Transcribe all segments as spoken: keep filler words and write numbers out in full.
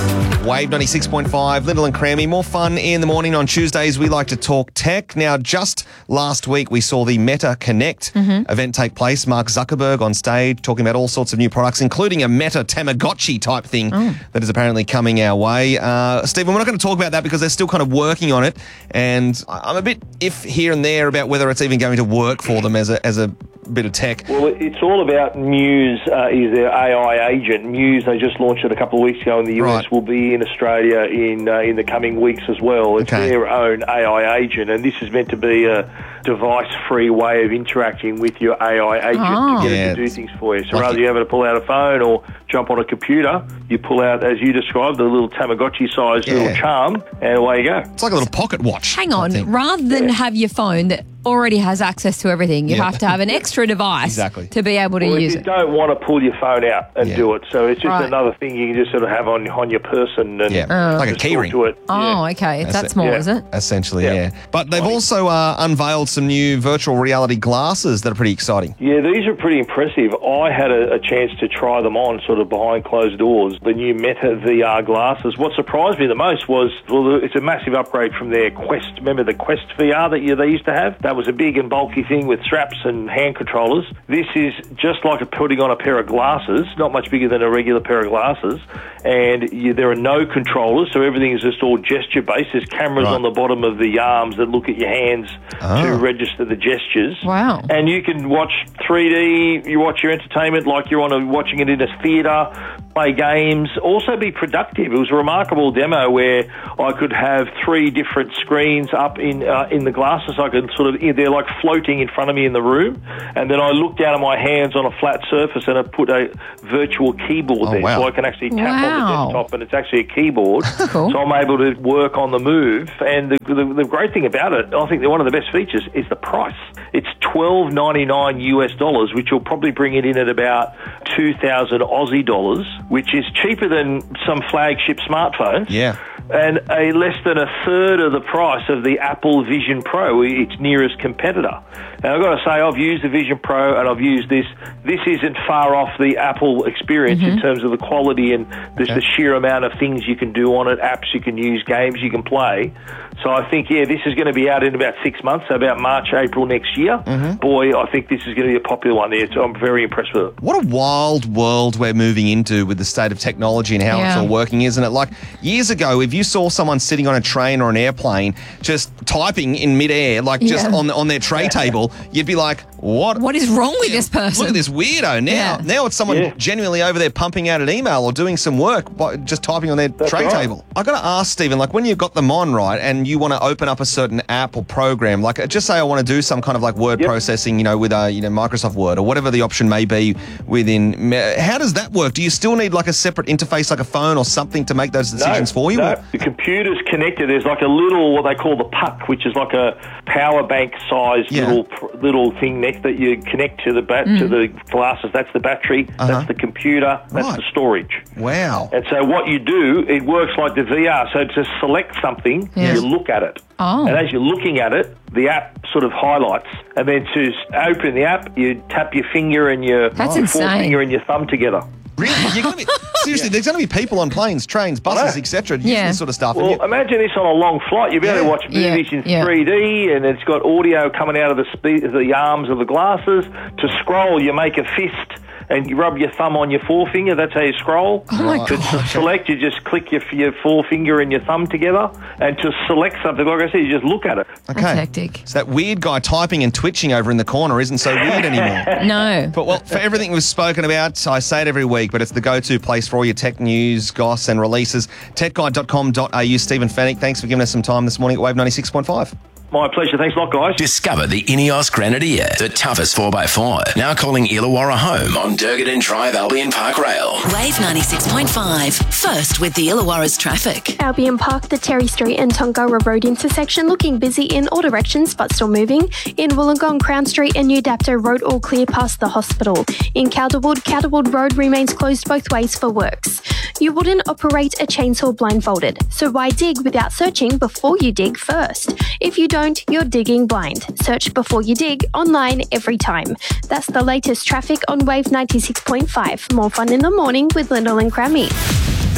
Wave ninety-six point five, Lyndall and Crammy. More fun in the morning. On Tuesdays, we like to talk tech. Now, just last week, we saw the Meta Connect mm-hmm. event take place. Mark Zuckerberg on stage talking about all sorts of new products, including a Meta Tamagotchi type thing oh. that is apparently coming our way. Uh, Stephen, we're not going to talk about that because they're still kind of working on it. And I'm a bit if here and there about whether it's even going to work for them as a as a bit of tech. Well, it's all about Muse, uh, is their A I agent. Muse, they just launched it a couple of weeks ago in the U S, right. will be in Australia in uh, in the coming weeks as well. It's okay. their own A I agent, and this is meant to be a device-free way of interacting with your A I agent oh. to get yeah. it to do things for you. So like rather you have to pull out a phone or jump on a computer, you pull out, as you described, the little Tamagotchi-sized yeah. little charm, and away you go. It's like a little pocket watch. Hang on, rather than yeah. have your phone that already has access to everything, you yeah. have to have an extra device exactly. to be able to well, use you it. You don't want to pull your phone out and yeah. do it, so it's just right. another thing you can just sort of have on on your person and yeah. uh, like a key ring. To it. Oh, yeah. okay, it's that small, yeah. is it? Essentially, yeah. yeah. But they've also uh, unveiled some new virtual reality glasses that are pretty exciting. Yeah, these are pretty impressive. I had a, a chance to try them on sort of behind closed doors, the new Meta V R glasses. What surprised me the most was, well, it's a massive upgrade from their Quest. Remember the Quest V R that you, they used to have? That was a big and bulky thing with straps and hand controllers. This is just like a putting on a pair of glasses, not much bigger than a regular pair of glasses, and you, there are no controllers, so everything is just all gesture-based. There's cameras right. on the bottom of the arms that look at your hands oh. to register the gestures. Wow. And you can watch three D, you watch your entertainment like you're on a, watching it in a theatre, play games, also be productive. It was a remarkable demo where I could have three different screens up in uh, in the glasses. I could sort of, they're like floating in front of me in the room, and then I look down at my hands on a flat surface and I put a virtual keyboard oh, there, wow. so I can actually tap wow. on the desktop and it's actually a keyboard. Cool. So I'm able to work on the move, and the, the, the great thing about it, I think that one of the best features is the price. It's twelve ninety-nine U S dollars, which will probably bring it in at about two thousand Aussie dollars, which is cheaper than some flagship smartphones. Yeah. And a less than a third of the price of the Apple Vision Pro, its nearest competitor. Now, I've got to say, I've used the Vision Pro and I've used this. This isn't far off the Apple experience mm-hmm. in terms of the quality and just okay. the sheer amount of things you can do on it, apps you can use, games you can play. So I think, yeah, this is going to be out in about six months, so about March, April next year. Mm-hmm. Boy, I think this is going to be a popular one there, so I'm very impressed with it. What a wild world we're moving into with the state of technology and how yeah. it's all working, isn't it? Like, years ago, if you saw someone sitting on a train or an airplane just typing in midair, like just yeah. on on their tray table, you'd be like, what? What is wrong with this person? Look at this weirdo. Now yeah. now it's someone yeah. genuinely over there pumping out an email or doing some work by just typing on their That's tray right. table. I got to ask, Stephen, like when you've got them on, right, and you want to open up a certain app or program, like just say I want to do some kind of like word yep. processing, you know, with uh, you know Microsoft Word or whatever the option may be within. How does that work? Do you still need like a separate interface, like a phone or something to make those decisions no, for you? No, or? the computer's connected. There's like a little, what they call the puck, which is like a power bank sized Yeah. little little thing next that you connect to the bat- mm. to the glasses. That's the battery. Uh-huh. That's the computer. That's Right. the storage. Wow. And so what you do, it works like the V R. So to select something, Yes. you look at it. Oh. And as you're looking at it, the app sort of highlights. And then to open the app, you tap your finger and your That's your insane. forefinger and your thumb together. Really? You're gonna be, seriously, there's going to be people on planes, trains, buses, et cetera, using Yeah. this sort of stuff. Well, and you, imagine this on a long flight. You'll be able Yeah. to watch Yeah, movies in yeah. three D, and it's got audio coming out of the spe- the arms of the glasses. To scroll, you make a fist, and you rub your thumb on your forefinger. That's how you scroll. Oh my to, God. to select, you just click your, your forefinger and your thumb together. And to select something, like I said, you just look at it. okay. That's hectic. So that weird guy typing and twitching over in the corner isn't so weird anymore. No. But, well, for everything we've spoken about, I say it every week, but it's the go-to place for all your tech news, goss and releases. tech guide dot com dot a u. Stephen Fennick, thanks for giving us some time this morning at Wave ninety-six point five. My pleasure. Thanks a lot, guys. Discover the Ineos Grenadier, the toughest four by four. Now calling Illawarra home on Durgadin Drive, Albion Park Rail. Wave ninety-six point five. First with the Illawarra's traffic. Albion Park, the Terry Street and Tongarra Road intersection looking busy in all directions but still moving. In Wollongong, Crown Street and New Dapto Road all clear past the hospital. In Calderwood, Calderwood Road remains closed both ways for works. You wouldn't operate a chainsaw blindfolded, so why dig without searching before you dig first? If you don't, you're digging blind. Search before you dig online every time. That's the latest traffic on Wave ninety-six point five. More fun in the morning with Lyndall and Crammy.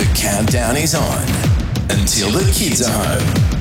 The countdown is on until the kids are home.